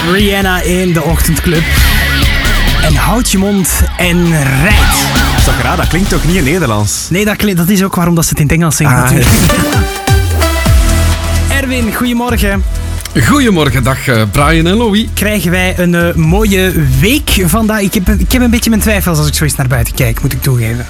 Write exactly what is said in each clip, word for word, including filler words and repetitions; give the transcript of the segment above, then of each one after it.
Rihanna in de Ochtendclub. En houd je mond en rijd. Dat is toch raar, dat klinkt ook niet in Nederlands? Nee, dat, klinkt, dat is ook waarom dat ze het in het Engels zingen Ah, natuurlijk. Erwin, goedemorgen. Goedemorgen, dag uh, Brian en Louis. Krijgen wij een uh, mooie week vandaag? Ik heb, ik heb een beetje mijn twijfels als ik zo eens naar buiten kijk, moet ik toegeven.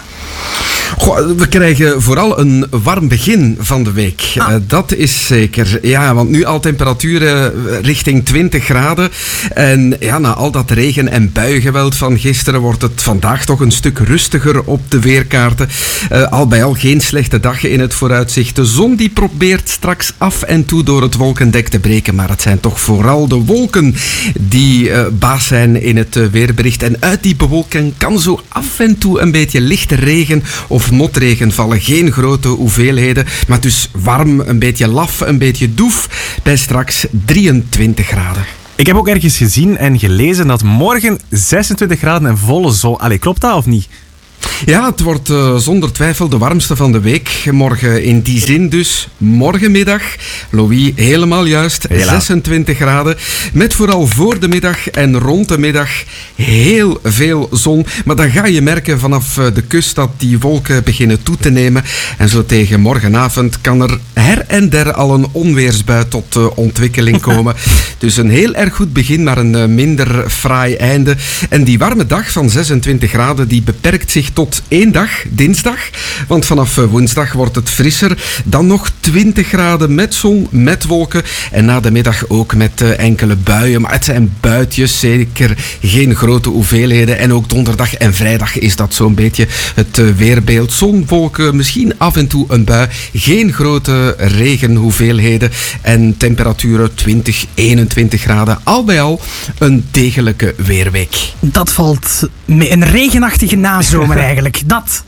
Goh, we krijgen vooral een warm begin van de week. Ah. Uh, dat is zeker. Ja, want nu al temperaturen richting twintig graden. En ja, na al dat regen- en buiengeweld van gisteren wordt het vandaag toch een stuk rustiger op de weerkaarten. Uh, al bij al geen slechte dagen in het vooruitzicht. De zon die probeert straks af en toe door het wolkendek te breken. Maar het zijn toch vooral de wolken die uh, baas zijn in het uh, weerbericht. En uit die bewolking kan zo af en toe een beetje lichte regen of motregen vallen. Geen grote hoeveelheden, maar dus warm, een beetje laf, een beetje doef, bij straks drieëntwintig graden. Ik heb ook ergens gezien en gelezen dat morgen zesentwintig graden en volle zon... Allee, klopt dat of niet? Ja, het wordt uh, zonder twijfel de warmste van de week. Morgen in die zin dus. Morgenmiddag, Louis, helemaal juist, Hela. zesentwintig graden. Met vooral voor de middag en rond de middag heel veel zon. Maar dan ga je merken vanaf de kust dat die wolken beginnen toe te nemen. En zo tegen morgenavond kan er her en der al een onweersbui tot uh, ontwikkeling komen. Dus een heel erg goed begin, maar een uh, minder fraai einde. En die warme dag van zesentwintig graden, die beperkt zich tot één dag, dinsdag. Want vanaf woensdag wordt het frisser. Dan nog twintig graden met zon, met wolken. En na de middag ook met uh, enkele buien. Maar het zijn buitjes, zeker geen grote hoeveelheden. En ook donderdag en vrijdag is dat zo'n beetje het uh, weerbeeld. Zon, wolken, misschien af en toe een bui. Geen grote regenhoeveelheden. En temperaturen twintig, eenentwintig graden. Al bij al een degelijke weerweek. Dat valt mee. Een regenachtige nazomer eigenlijk. Dat.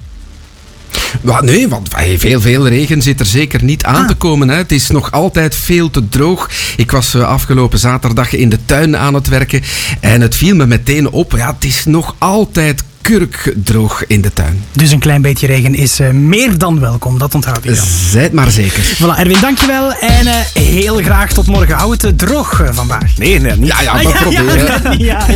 Well, nee, want veel, veel regen zit er zeker niet aan Ah. te komen. Hè. Het is nog altijd veel te droog. Ik was uh, afgelopen zaterdag in de tuin aan het werken en het viel me meteen op. Ja, het is nog altijd kurkdroog in de tuin. Dus een klein beetje regen is uh, meer dan welkom. Dat onthoud ik dan. Zijt maar zeker. Voilà, Erwin, dankjewel. En uh, heel graag tot morgen. Hou het uh, droog uh, vandaag. Nee, nee, niet. Ja, ja, Ah, maar ja, proberen. ja, ja, ja.